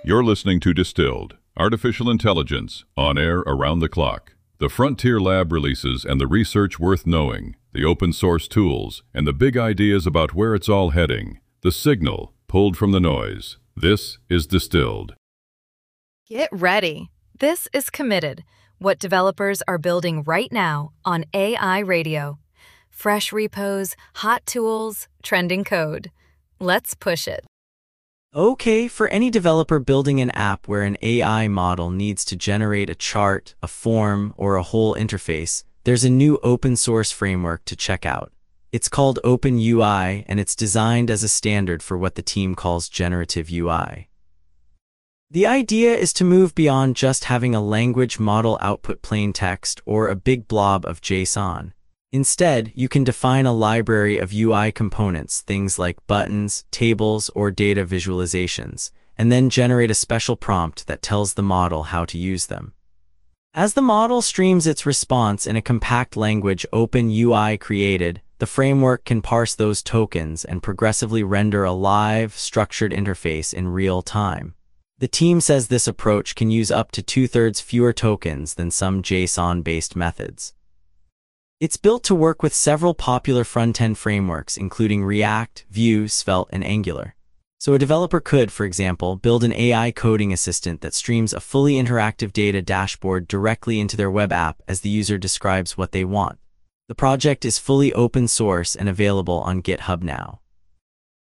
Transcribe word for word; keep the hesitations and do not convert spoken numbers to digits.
You're listening to Distilled, Artificial Intelligence, on air around the clock. The Frontier Lab releases and the research worth knowing, the open source tools, and the big ideas about where it's all heading. The signal pulled from the noise. This is Distilled. Get ready. This is Committed, what developers are building right now on A I Radio. Fresh repos, hot tools, trending code. Let's push it. Okay, for any developer building an app where an A I model needs to generate a chart, a form, or a whole interface, there's a new open source framework to check out. It's called OpenUI, and it's designed as a standard for what the team calls generative U I. The idea is to move beyond just having a language model output plain text or a big blob of JSON. Instead, you can define a library of U I components, things like buttons, tables, or data visualizations, and then generate a special prompt that tells the model how to use them. As the model streams its response in a compact language OpenUI created, the framework can parse those tokens and progressively render a live, structured interface in real time. The team says this approach can use up to two-thirds fewer tokens than some JSON-based methods. It's built to work with several popular front-end frameworks, including React, Vue, Svelte, and Angular. So a developer could, for example, build an A I coding assistant that streams a fully interactive data dashboard directly into their web app as the user describes what they want. The project is fully open source and available on GitHub now.